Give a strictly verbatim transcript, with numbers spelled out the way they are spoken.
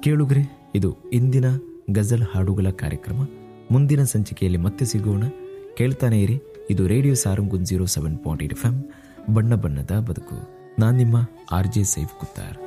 ಕೇಳುಗರೆ, ಇದು ಇಂದಿನ ಗಜಲ್ ಹಾಡುಗಳ ಕಾರ್ಯಕ್ರಮ. ಮುಂದಿನ ಸಂಚಿಕೆಯಲ್ಲಿ ಮತ್ತೆ ಸಿಗೋಣ. ಕೇಳ್ತಾನೆ ಇರಿ. ಇದು radio Sarang zero seven point eight F M, ಬಣ್ಣ ಬಣ್ಣದ ಬದುಕು. ನಾನು ನಿಮ್ಮ ಆರ್ ಜೆ ಸೈಫ್ ಕುತ್ತಾರ್.